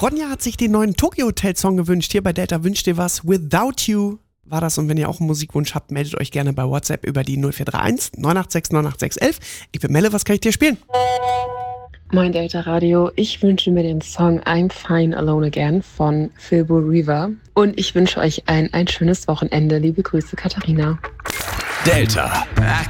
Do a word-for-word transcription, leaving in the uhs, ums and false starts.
Ronja hat sich den neuen Tokyo Hotel Song gewünscht. Hier bei Delta wünscht ihr was. Without You war das. Und wenn ihr auch einen Musikwunsch habt, meldet euch gerne bei WhatsApp über die null vier drei eins neun acht sechs neun acht sechs eins eins. Ich bin Melle, was kann ich dir spielen? Moin Delta Radio, ich wünsche mir den Song I'm Fine Alone Again von Philbo Riva und ich wünsche euch ein, ein schönes Wochenende. Liebe Grüße, Katharina. Delta. Ach